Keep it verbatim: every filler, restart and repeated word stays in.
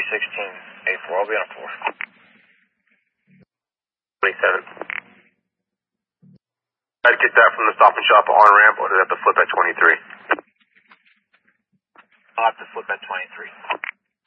sixteen, eight four, I'll be on four. twenty-seven. I'd get that from the stop and shop on ramp, or does it have to flip at twenty-three? I'll have to flip at twenty-three.